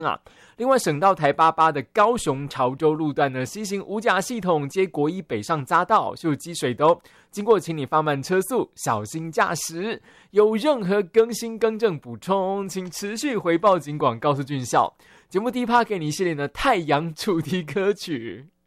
另外省道台88的高雄潮州路段呢，西行五甲系统接国一北上匝道是有积水的哦，经过请你放慢车速，小心驾驶。有任何更新更正补充，请持续回报警广告诉俊孝。节目第一趴给你一系列的太阳主题歌曲。